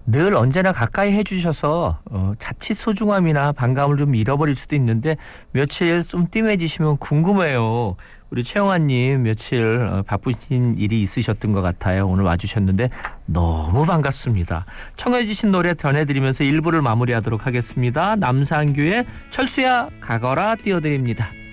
늘 언제나 가까이 해주셔서 자칫 소중함이나 반감을 좀 잃어버릴 수도 있는데 며칠 좀 뜸해지시면 궁금해요. 우리 최영아님 며칠 바쁘신 일이 있으셨던 것 같아요. 오늘 와주셨는데 너무 반갑습니다. 청해 주신 노래 전해드리면서 1부를 마무리하도록 하겠습니다. 남상규의 철수야 가거라 띄워드립니다.